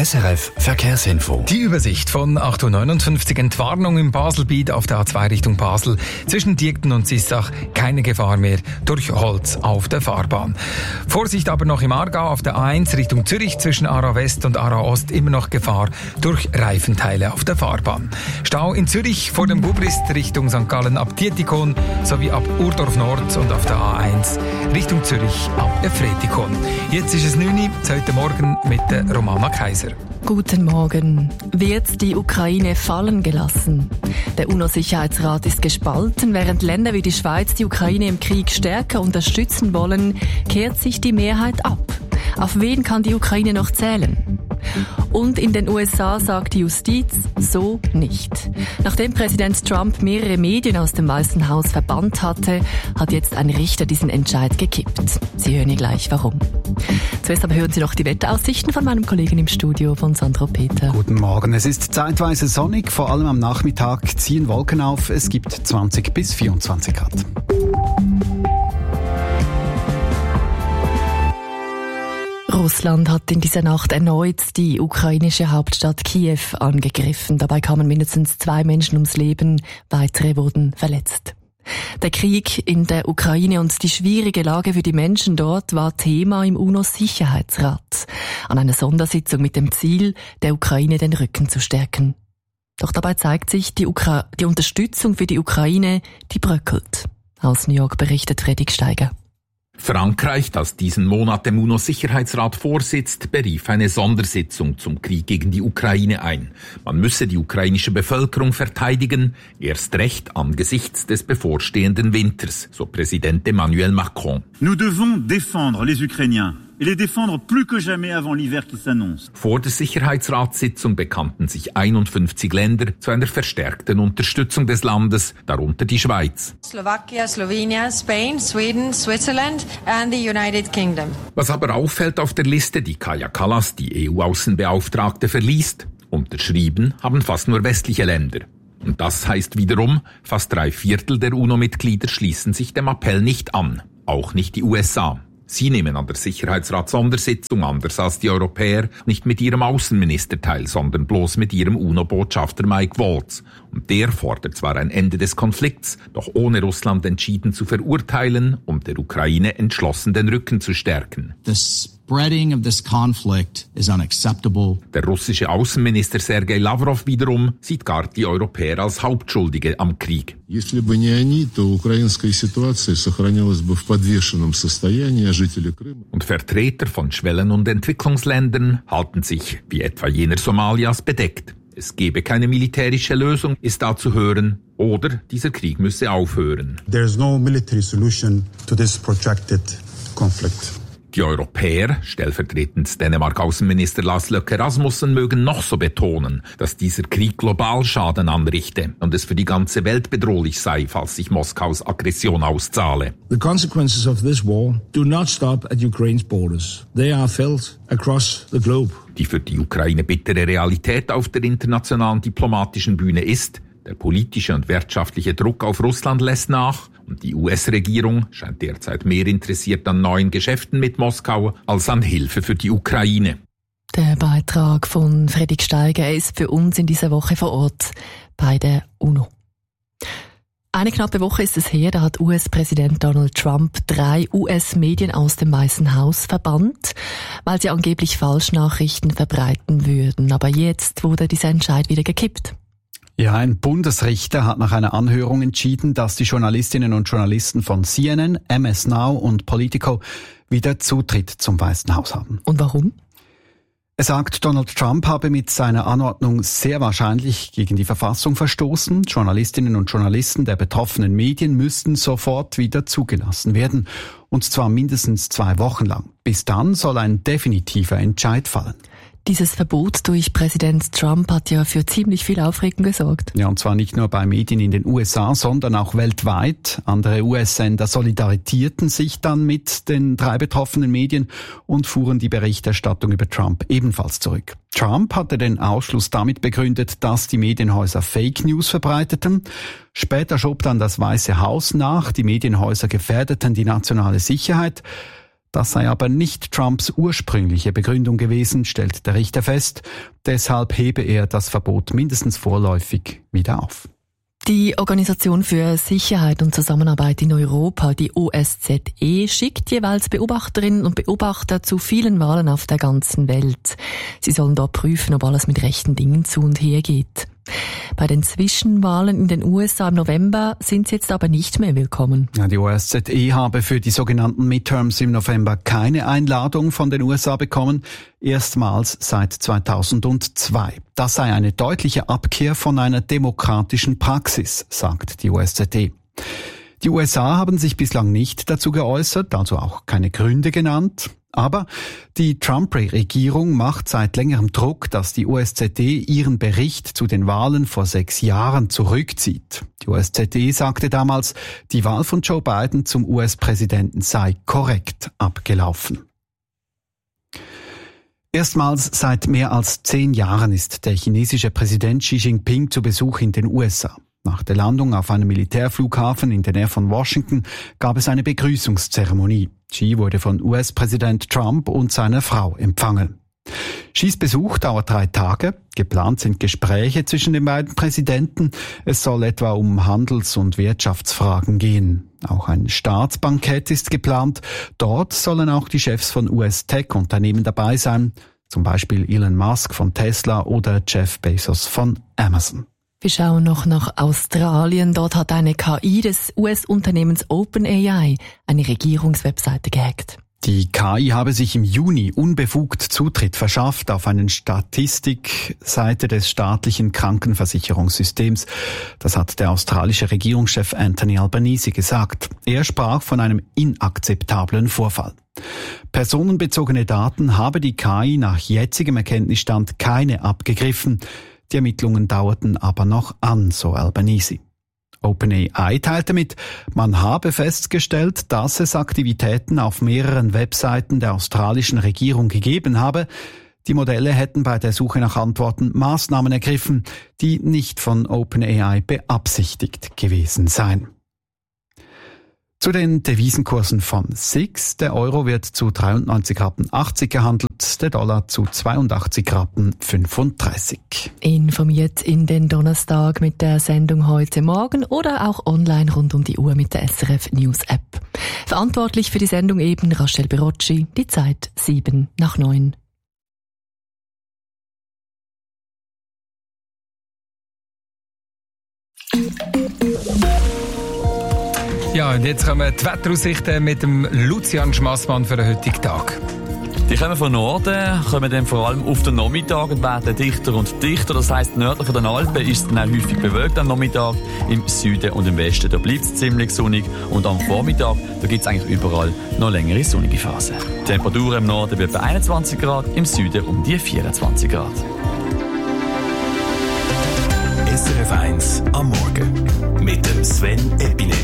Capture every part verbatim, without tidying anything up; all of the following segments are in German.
S R F Verkehrsinfo. Die Übersicht von acht Uhr neunundfünfzig. Entwarnung im Baselbiet auf der A zwei Richtung Basel. Zwischen Diekten und Sissach keine Gefahr mehr durch Holz auf der Fahrbahn. Vorsicht aber noch im Aargau auf der A eins Richtung Zürich. Zwischen Aarau West und Aarau Ost immer noch Gefahr durch Reifenteile auf der Fahrbahn. Stau in Zürich vor dem Bubrist Richtung Sankt Gallen ab Dietikon sowie ab Urdorf Nord und auf der A eins Richtung Zürich ab Efretikon. Jetzt ist es neun Uhr, heute Morgen mit der Romana Kaiser. Guten Morgen. Wird die Ukraine fallen gelassen? Der UNO-Sicherheitsrat ist gespalten. Während Länder wie die Schweiz die Ukraine im Krieg stärker unterstützen wollen, kehrt sich die Mehrheit ab. Auf wen kann die Ukraine noch zählen? Und in den U S A sagt die Justiz so nicht. Nachdem Präsident Trump mehrere Medien aus dem Weißen Haus verbannt hatte, hat jetzt ein Richter diesen Entscheid gekippt. Sie hören gleich warum. Zuerst aber hören Sie noch die Wetteraussichten von meinem Kollegen im Studio, von Sandro Peter. Guten Morgen. Es ist zeitweise sonnig, vor allem am Nachmittag ziehen Wolken auf. Es gibt zwanzig bis vierundzwanzig Grad. Russland hat in dieser Nacht erneut die ukrainische Hauptstadt Kiew angegriffen. Dabei kamen mindestens zwei Menschen ums Leben, weitere wurden verletzt. Der Krieg in der Ukraine und die schwierige Lage für die Menschen dort war Thema im UNO-Sicherheitsrat. An einer Sondersitzung mit dem Ziel, der Ukraine den Rücken zu stärken. Doch dabei zeigt sich, die, Ukra- die Unterstützung für die Ukraine, die bröckelt. Aus New York berichtet Fredrik Steiger. Frankreich, das diesen Monat dem UNO-Sicherheitsrat vorsitzt, berief eine Sondersitzung zum Krieg gegen die Ukraine ein. Man müsse die ukrainische Bevölkerung verteidigen, erst recht angesichts des bevorstehenden Winters, so Präsident Emmanuel Macron. Nous devons défendre les Ukrainiens. Et les défendre plus que jamais avant l'hiver qui s'annonce. Vor der Sicherheitsratssitzung bekannten sich einundfünfzig Länder zu einer verstärkten Unterstützung des Landes, darunter die Schweiz. Slovakia, Slovenia, Spain, Sweden, Switzerland and the United Kingdom. Was aber auffällt auf der Liste, die Kaja Kallas, die E U-Außenbeauftragte, verliest, unterschrieben haben fast nur westliche Länder. Und das heißt wiederum, fast drei Viertel der UNO-Mitglieder schließen sich dem Appell nicht an, auch nicht die U S A. Sie nehmen an der Sicherheitsrat-Sondersitzung, anders als die Europäer, nicht mit ihrem Außenminister teil, sondern bloß mit ihrem UNO-Botschafter Mike Waltz. Und der fordert zwar ein Ende des Konflikts, doch ohne Russland entschieden zu verurteilen, um der Ukraine entschlossen den Rücken zu stärken. The spreading of this conflict is unacceptable. Der russische Außenminister Sergei Lavrov wiederum sieht gar die Europäer als Hauptschuldige am Krieg. Если бы не они, то украинская ситуация сохранялась бы в подвешенном состоянии, а жители Крыма. Und Vertreter von Schwellen- und Entwicklungsländern halten sich, wie etwa jener Somalias, bedeckt. Es gebe keine militärische Lösung, ist da zu hören, oder dieser Krieg müsse aufhören. There is no military solution to this protracted conflict. Die Europäer, stellvertretend Dänemark-Außenminister Lars Løkke Rasmussen, mögen noch so betonen, dass dieser Krieg global Schaden anrichte und es für die ganze Welt bedrohlich sei, falls sich Moskaus Aggression auszahle. The consequences of this war do not stop at Ukraine's borders. They are felt across the globe. Die für die Ukraine bittere Realität auf der internationalen diplomatischen Bühne ist, der politische und wirtschaftliche Druck auf Russland lässt nach und die U S-Regierung scheint derzeit mehr interessiert an neuen Geschäften mit Moskau als an Hilfe für die Ukraine. Der Beitrag von Fredrik Steiger ist für uns in dieser Woche vor Ort bei der UNO. Eine knappe Woche ist es her, da hat U S-Präsident Donald Trump drei U S-Medien aus dem Weißen Haus verbannt, weil sie angeblich Falschnachrichten verbreiten würden. Aber jetzt wurde dieser Entscheid wieder gekippt. Ja, ein Bundesrichter hat nach einer Anhörung entschieden, dass die Journalistinnen und Journalisten von C N N, M S Now und Politico wieder Zutritt zum Weißen Haus haben. Und warum? Er sagt, Donald Trump habe mit seiner Anordnung sehr wahrscheinlich gegen die Verfassung verstoßen. Journalistinnen und Journalisten der betroffenen Medien müssten sofort wieder zugelassen werden. Und zwar mindestens zwei Wochen lang. Bis dann soll ein definitiver Entscheid fallen. Dieses Verbot durch Präsident Trump hat ja für ziemlich viel Aufregung gesorgt. Ja, und zwar nicht nur bei Medien in den U S A, sondern auch weltweit. Andere U S-Sender solidarisierten sich dann mit den drei betroffenen Medien und fuhren die Berichterstattung über Trump ebenfalls zurück. Trump hatte den Ausschluss damit begründet, dass die Medienhäuser Fake News verbreiteten. Später schob dann das Weiße Haus nach, die Medienhäuser gefährdeten die nationale Sicherheit. Das sei aber nicht Trumps ursprüngliche Begründung gewesen, stellt der Richter fest. Deshalb hebe er das Verbot mindestens vorläufig wieder auf. Die Organisation für Sicherheit und Zusammenarbeit in Europa, die O S Z E, schickt jeweils Beobachterinnen und Beobachter zu vielen Wahlen auf der ganzen Welt. Sie sollen dort prüfen, ob alles mit rechten Dingen zu und her geht. Bei den Zwischenwahlen in den U S A im November sind sie jetzt aber nicht mehr willkommen. Ja, die O S Z E habe für die sogenannten Midterms im November keine Einladung von den U S A bekommen, erstmals seit zweitausendzwei. Das sei eine deutliche Abkehr von einer demokratischen Praxis, sagt die O S Z E. Die U S A haben sich bislang nicht dazu geäußert, also auch keine Gründe genannt. Aber die Trump-Regierung macht seit längerem Druck, dass die O S Z E ihren Bericht zu den Wahlen vor sechs Jahren zurückzieht. Die O S Z E sagte damals, die Wahl von Joe Biden zum U S-Präsidenten sei korrekt abgelaufen. Erstmals seit mehr als zehn Jahren ist der chinesische Präsident Xi Jinping zu Besuch in den U S A. Nach der Landung auf einem Militärflughafen in der Nähe von Washington gab es eine Begrüßungszeremonie. Xi wurde von U S-Präsident Trump und seiner Frau empfangen. Xis Besuch dauert drei Tage. Geplant sind Gespräche zwischen den beiden Präsidenten. Es soll etwa um Handels- und Wirtschaftsfragen gehen. Auch ein Staatsbankett ist geplant. Dort sollen auch die Chefs von U S-Tech-Unternehmen dabei sein. Zum Beispiel Elon Musk von Tesla oder Jeff Bezos von Amazon. Wir schauen noch nach Australien. Dort hat eine K I des U S-Unternehmens OpenAI eine Regierungswebseite gehackt. Die K I habe sich im Juni unbefugt Zutritt verschafft auf eine Statistikseite des staatlichen Krankenversicherungssystems. Das hat der australische Regierungschef Anthony Albanese gesagt. Er sprach von einem inakzeptablen Vorfall. Personenbezogene Daten habe die K I nach jetzigem Erkenntnisstand keine abgegriffen. Die Ermittlungen dauerten aber noch an, so Albanese. OpenAI teilte mit, man habe festgestellt, dass es Aktivitäten auf mehreren Webseiten der australischen Regierung gegeben habe. Die Modelle hätten bei der Suche nach Antworten Maßnahmen ergriffen, die nicht von OpenAI beabsichtigt gewesen seien. Zu den Devisenkursen von S I X. Der Euro wird zu dreiundneunzig Rappen achtzig gehandelt, der Dollar zu zweiundachtzig Rappen fünfunddreißig. Informiert in den Donnerstag mit der Sendung heute Morgen oder auch online rund um die Uhr mit der S R F News App. Verantwortlich für die Sendung eben Rachel Berocci, die Zeit sieben nach neun. Ja, und jetzt kommen die Wetteraussichten mit dem Lucian Schmassmann für den heutigen Tag. Die kommen von Norden, kommen dann vor allem auf den Nachmittag und werden dichter und dichter. Das heisst, nördlich von den Alpen ist es dann auch häufig bewölkt am Nachmittag. Im Süden und im Westen, da bleibt es ziemlich sonnig. Und am Vormittag, da gibt es eigentlich überall noch längere sonnige Phasen. Die Temperatur im Norden wird bei einundzwanzig Grad, im Süden um die vierundzwanzig Grad. S R F eins am Morgen mit dem Sven Ebinet.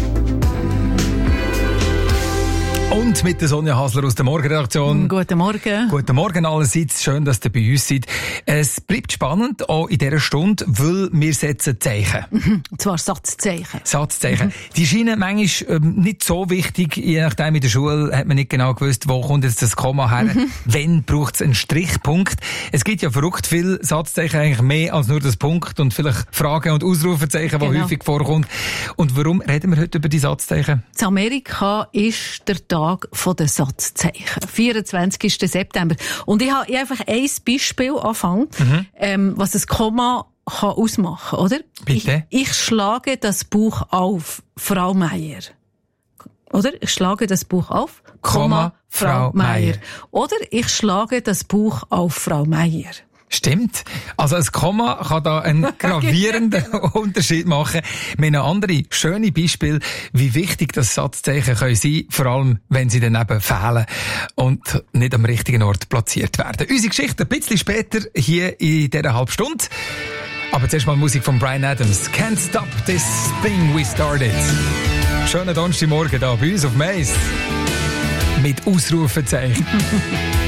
Und mit der Sonja Hasler aus der Morgenredaktion. Guten Morgen. Guten Morgen allerseits. Schön, dass ihr bei uns seid. Es bleibt spannend, auch in dieser Stunde, weil wir setzen Zeichen. Mhm. Und zwar Satzzeichen. Satzzeichen. Mhm. Die scheinen manchmal ähm, nicht so wichtig. Je nachdem, in der Schule hat man nicht genau gewusst, wo kommt jetzt das Komma her. Mhm. Wenn braucht es einen Strichpunkt. Es gibt ja verrückt viele Satzzeichen, eigentlich mehr als nur das Punkt und vielleicht Fragen- und Ausrufezeichen, die genau. häufig vorkommt. Und warum reden wir heute über die Satzzeichen? In Amerika ist der Tag von den Satzzeichen. vierundzwanzigsten September. Und ich habe einfach ein Beispiel anfangen, mhm. ähm, was ein Komma kann ausmachen, oder? Bitte? Ich, ich schlage das Buch auf, Frau Meier. Oder? Ich schlage das Buch auf, Komma, Komma Frau Meier. Oder ich schlage das Buch auf, Frau Meier. Stimmt. Also ein Komma kann da einen gravierenden Unterschied machen. Wir haben noch andere schöne Beispiele, wie wichtig das Satzzeichen können sein, vor allem wenn sie dann eben fehlen und nicht am richtigen Ort platziert werden. Unsere Geschichte ein bisschen später hier in dieser halben Stunde. Aber zuerst mal Musik von Bryan Adams. Can't stop this thing we started. Schönen Donnerstagmorgen da bei uns auf Mais. Mit Ausrufezeichen.